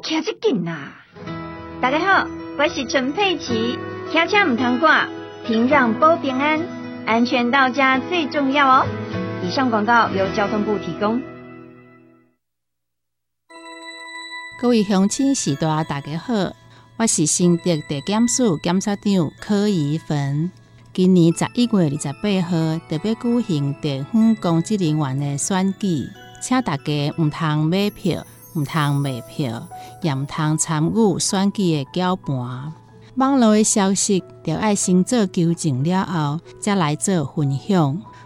徛这紧啊！大家好，我是陈佩琪，开车唔通挂，停让保平安，安全到家最重要哦。以上广告由交通部提供。 各位乡亲士大大家好，我是新竹地检署检察长柯怡芬。今年11月28號特別舉行地方公職人員的選舉，請大家唔通買票，唔通賣票，也唔通參與選舉的攪盤。網絡的消息，就要先做糾正了後，再來做分享。